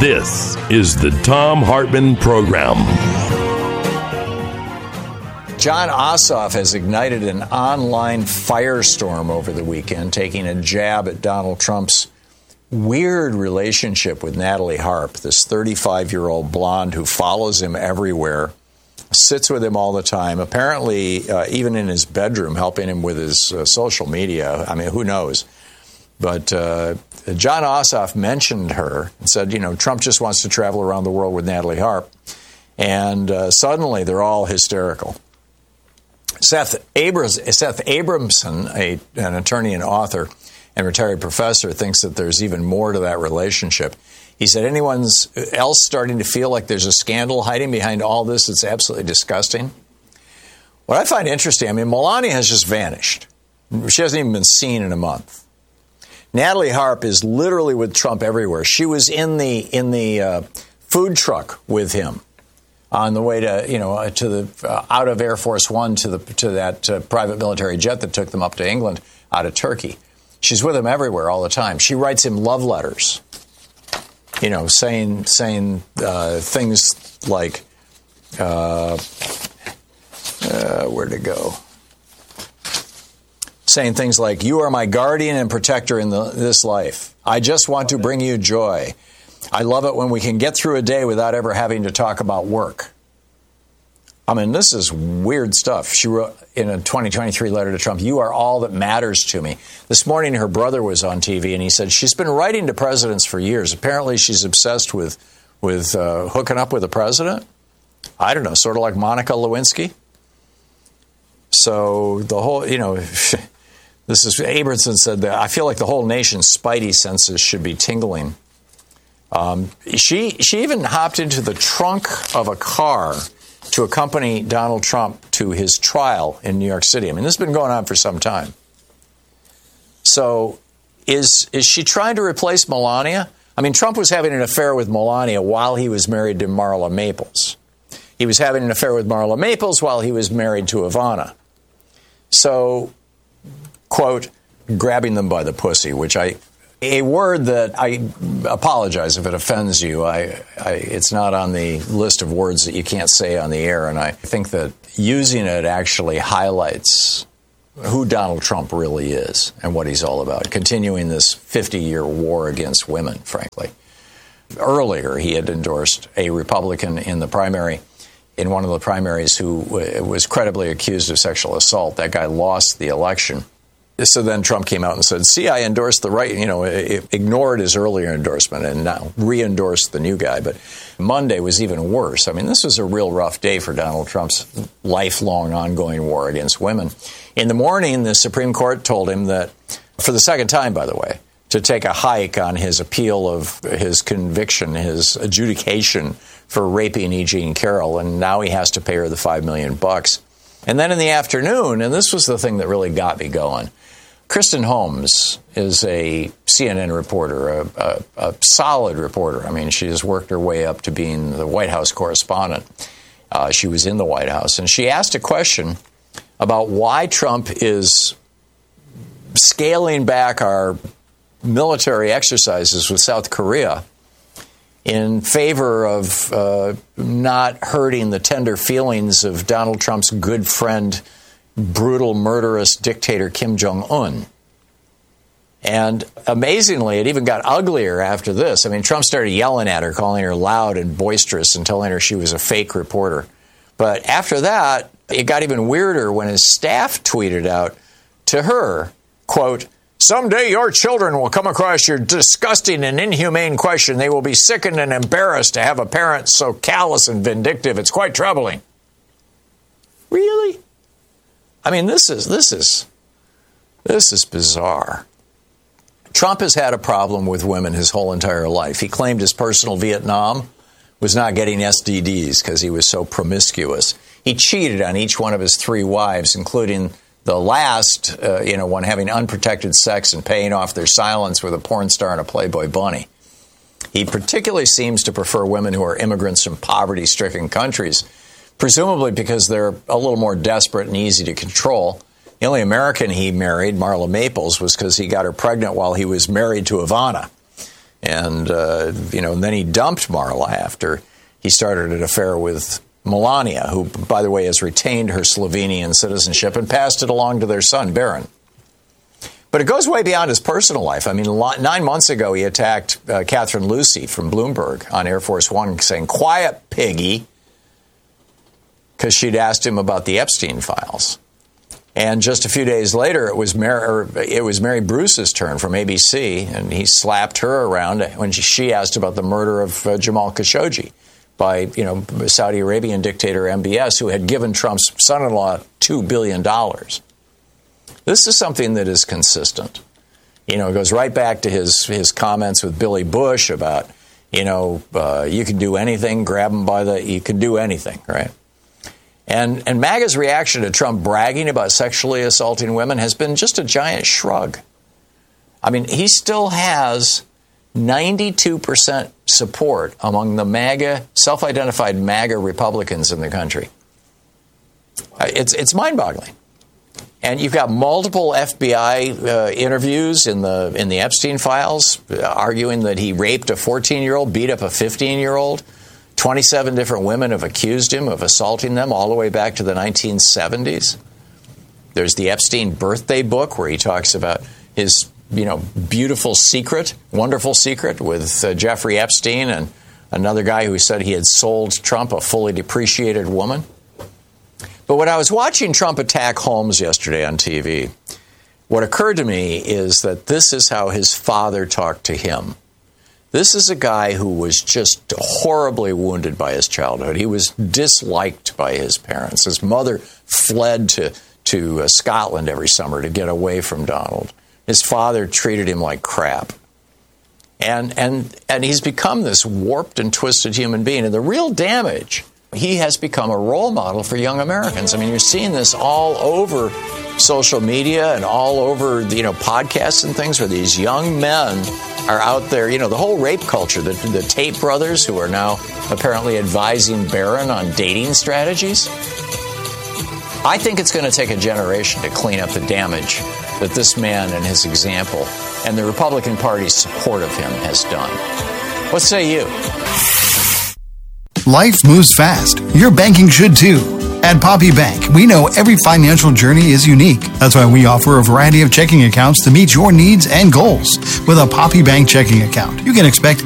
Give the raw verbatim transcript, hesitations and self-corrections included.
This is the Thom Hartmann Program. Jon Ossoff has ignited an online firestorm over the weekend, taking a jab at Donald Trump's weird relationship with Natalie Harp, this thirty-five-year-old blonde who follows him everywhere, sits with him all the time, apparently uh, even in his bedroom, helping him with his uh, social media. I mean, who knows? But uh, Jon Ossoff mentioned her and said, you know, Trump just wants to travel around the world with Natalie Harp. And uh, suddenly they're all hysterical. Seth, Abras- Seth Abramson, a, an attorney and author and retired professor, thinks that there's even more to that relationship. He said anyone else starting to feel like there's a scandal hiding behind all this, it's absolutely disgusting. What I find interesting, I mean, Melania has just vanished. She hasn't even been seen in a month. Natalie Harp is literally with Trump everywhere. She was in the in the uh, food truck with him on the way to, you know, uh, to the uh, out of Air Force One to the to that uh, private military jet that took them up to England out of Turkey. She's with him everywhere all the time. She writes him love letters, you know, saying saying uh, things like, uh, uh, where to go? Saying things like, you are my guardian and protector in the, this life. I just want to bring you joy. I love it when we can get through a day without ever having to talk about work. I mean, this is weird stuff. She wrote in a twenty twenty-three letter to Trump, you are all that matters to me. This morning, her brother was on T V, and he said she's been writing to presidents for years. Apparently, she's obsessed with, with uh, hooking up with a president. I don't know, sort of like Monica Lewinsky. So the whole, you know... This is, Abramson said that I feel like the whole nation's spidey senses should be tingling. Um, she she even hopped into the trunk of a car to accompany Donald Trump to his trial in New York City. I mean, this has been going on for some time. So is is she trying to replace Melania? I mean, Trump was having an affair with Melania while he was married to Marla Maples. He was having an affair with Marla Maples while he was married to Ivana. So... quote, grabbing them by the pussy, which I, a word that I apologize if it offends you. I, I, it's not on the list of words that you can't say on the air, and I think that using it actually highlights who Donald Trump really is and what he's all about, continuing this fifty-year war against women, frankly. Earlier, he had endorsed a Republican in the primary, in one of the primaries, who was credibly accused of sexual assault. That guy lost the election. So then Trump came out and said, see, I endorsed the right, you know, ignored his earlier endorsement and now re-endorsed the new guy. But Monday was even worse. I mean, this was a real rough day for Donald Trump's lifelong ongoing war against women. In the morning, the Supreme Court told him that, for the second time, by the way, to take a hike on his appeal of his conviction, his adjudication for raping E. Jean Carroll. And now he has to pay her the five million bucks. And then in the afternoon, and this was the thing that really got me going, Kristen Holmes is a C N N reporter, a, a, a solid reporter. I mean, she has worked her way up to being the White House correspondent. Uh, she was in the White House, and she asked a question about why Trump is scaling back our military exercises with South Korea in favor of uh, not hurting the tender feelings of Donald Trump's good friend, brutal, murderous dictator Kim Jong-un. And amazingly, it even got uglier after this. I mean, Trump started yelling at her, calling her loud and boisterous and telling her she was a fake reporter. But after that, it got even weirder when his staff tweeted out to her, quote, someday your children will come across your disgusting and inhumane question. They will be sickened and embarrassed to have a parent so callous and vindictive. It's quite troubling. Really? I mean, this is this is this is bizarre. Trump has had a problem with women his whole entire life. He claimed his personal Vietnam was not getting S T Ds because he was so promiscuous. He cheated on each one of his three wives, including the last, uh, you know, one having unprotected sex and paying off their silence with a porn star and a Playboy bunny. He particularly seems to prefer women who are immigrants from poverty-stricken countries, presumably because they're a little more desperate and easy to control. The only American he married, Marla Maples, was because he got her pregnant while he was married to Ivana. And, uh, you know, and then he dumped Marla after he started an affair with Melania, who, by the way, has retained her Slovenian citizenship and passed it along to their son, Baron. But it goes way beyond his personal life. I mean, nine months ago, he attacked uh, Catherine Lucy from Bloomberg on Air Force One, saying, "Quiet, piggy," because she'd asked him about the Epstein files. And just a few days later, it was Mary, or it was Mary Bruce's turn from A B C, and he slapped her around when she, she asked about the murder of uh, Jamal Khashoggi by, you know, Saudi Arabian dictator M B S, who had given Trump's son-in-law two billion dollars. This is something that is consistent. You know, it goes right back to his, his comments with Billy Bush about, you know, uh, you can do anything, grab him by the, you can do anything, right? And, and MAGA's reaction to Trump bragging about sexually assaulting women has been just a giant shrug. I mean, he still has ninety-two percent support among the MAGA, self-identified MAGA Republicans in the country. It's, it's mind-boggling. And you've got multiple F B I uh, interviews in the in the Epstein files uh, arguing that he raped a fourteen-year-old, beat up a fifteen-year-old. twenty-seven different women have accused him of assaulting them all the way back to the nineteen seventies. There's the Epstein birthday book where he talks about his, you know, beautiful secret, wonderful secret with uh, Jeffrey Epstein and another guy who said he had sold Trump a fully depreciated woman. But when I was watching Trump attack Holmes yesterday on T V, what occurred to me is that this is how his father talked to him. This is a guy who was just horribly wounded by his childhood. He was disliked by his parents. His mother fled to, to uh, Scotland every summer to get away from Donald. His father treated him like crap. And, and, and he's become this warped and twisted human being. And the real damage, he has become a role model for young Americans. I mean, you're seeing this all over social media and all over, you know, podcasts and things where these young men are out there. You know, the whole rape culture, the, the Tate brothers who are now apparently advising Barron on dating strategies. I think it's going to take a generation to clean up the damage that this man and his example and the Republican Party's support of him has done. What say you? Life moves fast. Your banking should too. At Poppy Bank, we know every financial journey is unique. That's why we offer a variety of checking accounts to meet your needs and goals. With a Poppy Bank checking account, you can expect